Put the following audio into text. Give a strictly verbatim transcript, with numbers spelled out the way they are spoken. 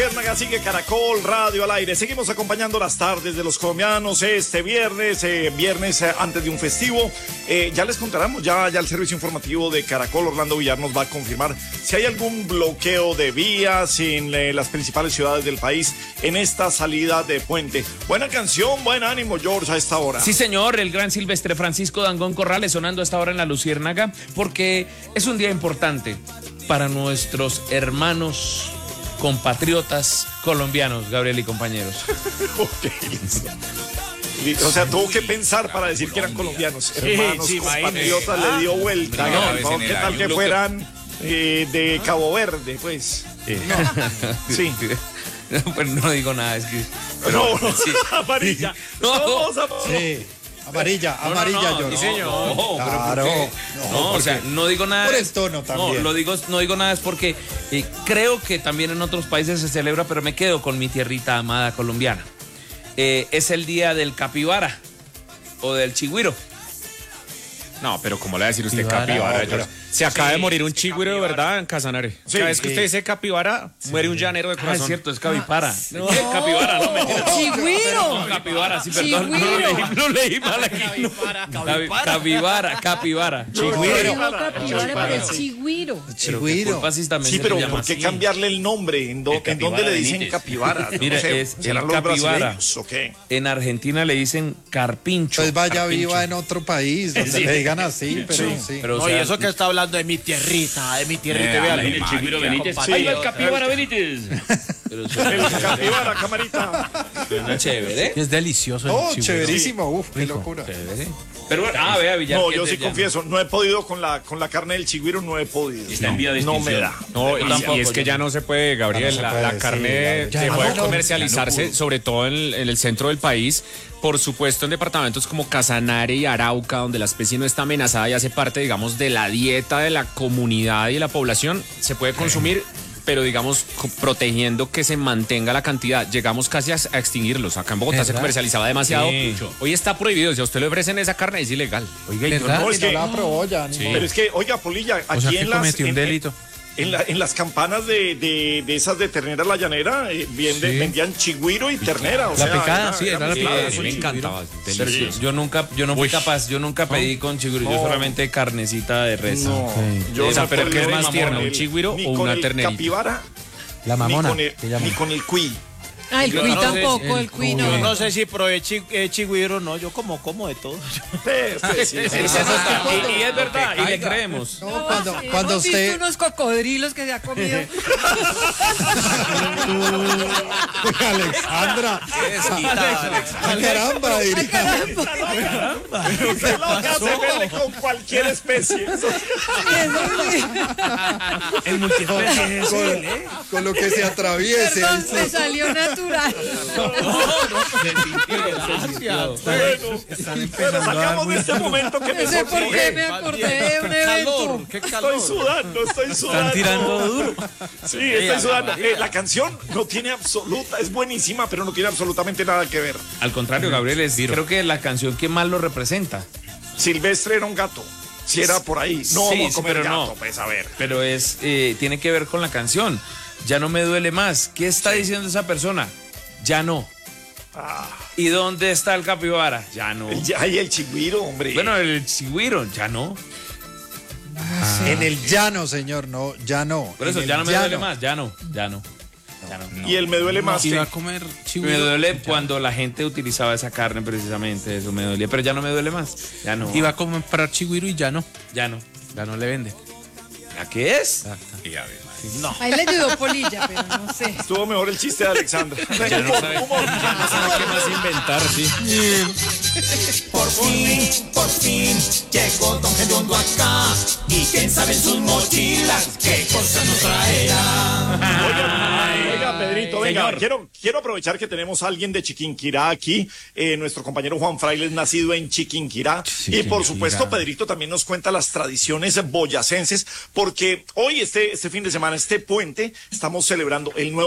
Sigue Caracol Radio al aire. Seguimos acompañando las tardes de los colombianos este viernes, eh, viernes eh, antes de un festivo. Eh, ya les contaremos, ya, ya el servicio informativo de Caracol, Orlando Villar, nos va a confirmar si hay algún bloqueo de vías en eh, las principales ciudades del país en esta salida de puente. Buena canción, buen ánimo, George, a esta hora. Sí, señor, el gran Silvestre Francisco Dangond Corrales sonando a esta hora en la Luciérnaga, porque es un día importante para nuestros hermanos compatriotas colombianos, Gabriel y compañeros. Okay. O sea, tuvo que pensar para decir que eran colombianos. Sí, hermanos sí, compatriotas, ah, le dio vuelta. No, no, ¿qué tal que fueran eh, de Cabo Verde, pues? Sí. No. Sí. No, pues no digo nada, es que... No, no, sí. Amarilla. No. Somos am- sí. Amarilla, amarilla, no, no, no, yo. sí, señor. No, claro. No, no, o sea, no digo nada. Por el tono también. No, lo digo, no digo nada es porque eh, creo que también en otros países se celebra, pero me quedo con mi tierrita amada colombiana. Eh, es el día del capibara o del chigüiro. No, pero ¿cómo le va a decir usted Capibara, capibara? no, pero- Se acaba Sí, de morir un es que chigüiro de capibara. verdad en Casanare. Sí, Cada vez que sí. usted dice capibara, muere un llanero de Ah, es corazón. cierto, es capibara. No. Capibara, no me Chigüiro. No, capibara, sí, perdón. No Chigüiro. leí, no leí mal aquí. Capi- Capibara, capibara. Chigüiro. No, capibara, pero es chigüiro. Pero qué Chigüiro. culpa si también Sí, se pero le llama ¿por qué así? cambiarle el nombre? ¿En, do- ¿en dónde le dicen capibara? No Mira, sé, es ¿serán el los capibara. brasileños o qué? En Argentina le dicen carpincho. Pues vaya carpincho. viva en otro país donde Sí. le digan así, pero sí. Sí. Pero, o No, sea, y eso que está hablando de mi tierrita, de mi tierrita. Eh, vea, el Chigüiro Benítez. Ahí va el capibara Benítez. Pero El capibara, camarita. suena chévere. Es delicioso el Oh, chigüiro. chéverísimo, uf, qué locura. Chévere. Pero bueno, ah, vea, Villar. No, que yo te sí llama. confieso, no he podido con la, con la carne del chigüiro, no he podido. Está en vía de No me extinción. da. No, y, tampoco, y es que yo ya no se puede, Gabriel. Ya no se la, puede, la sí, carne ya- dejó ya de no, comercializarse, ya no sobre todo en, en el centro del país. Por supuesto, en departamentos como Casanare y Arauca, donde la especie no está amenazada y hace parte, digamos, de la dieta de la comunidad y la población, se puede consumir, pero digamos, co- protegiendo que se mantenga la cantidad. Llegamos casi a, a extinguirlos. Acá en Bogotá se ¿Verdad? comercializaba demasiado. Sí. Hoy está prohibido. Si a usted le ofrecen esa carne, es ilegal. Oiga, y ¿Verdad? No, es Y no que, la aprobó ya, ni modo. pero es que, oiga, Polilla, aquí O sea, que en las... cometió un en- delito. En, la- en las campanas de, de, de esas de ternera la llanera, eh, vende- Sí. vendían chigüiro y ternera. O La sea, picada, era- sí, era la sí, picada, eso sí, me es encantaba. Pero Delicioso. yo nunca, yo no fui capaz, yo nunca pedí con chigüiro, yo No. solamente carnecita de res. No, Sí. yo O sea, no pero puedo ¿qué es con más el tierno, mamón, un chigüiro ni o con una el ternerita? capibara, La mamona. ni con el, se llama. ni con el cuy. Ah, el Yo cuy no sé, tampoco, el el cuy Yo no. no sé si probé chi- eh, chigüiro, no, yo como como de todo. Sí, sí, sí, sí. Eso está- y, y es verdad, y le creemos. No, cuando, Sí, cuando hemos visto usted... unos cocodrilos que se ha comido. Alexandra. Ah, caramba, diría. Qué loca se mete con cualquier especie. El multiespecie es Con, con lo que se atraviese. Perdón, ahí sí. me salió natural. Bueno, Están pero empezando a dar sacamos de muy... este momento que me No sé por qué sonríe. me acordé de un evento. Qué calor. Estoy sudando, estoy sudando. Están tirando duro. Sí, estoy sudando. Eh, la canción no tiene absoluta, es buenísima, pero no tiene absolutamente nada que ver. Al contrario, Gabriel, es creo que la canción que más lo representa. Silvestre era un gato. Si era por ahí. No Sí, vamos a sí, comer pero gato, no. pues a ver. Pero es eh, tiene que ver con la canción. Ya no me duele más. ¿Qué está diciendo esa persona? Ya no. ¿Y dónde está el capibara? Ya no. El, ay, el chigüiro, hombre. Bueno, el chigüiro, ya no. En el llano, señor, no, ya no. Por eso, En ya el no me llano. duele más, ya no, ya no. Ya no. y él me duele más. Iba que- a comer Me chigüiro. duele cuando la gente utilizaba esa carne precisamente, eso me dolía, pero ya no me duele más. Ya no. Iba a comprar chigüiro y ya no. Ya no. Ya no le vende. ¿A qué es? Ahí le ayudó Polilla, pero no sé. Estuvo mejor el chiste de Alexandra. Ya no sabe, ya no sabe qué más inventar, sí. Por fin, por fin, llegó Don Gediondo acá. Y quién sabe en sus mochilas qué cosas nos traerá. Oiga, oiga, Pedrito, venga, quiero, quiero aprovechar que tenemos a alguien de Chiquinquirá aquí, eh, nuestro compañero Juan Frailes, nacido en Chiquinquirá, y por supuesto Pedrito también nos cuenta las tradiciones boyacenses, porque hoy, este, este fin de semana, este puente, estamos celebrando el nuevo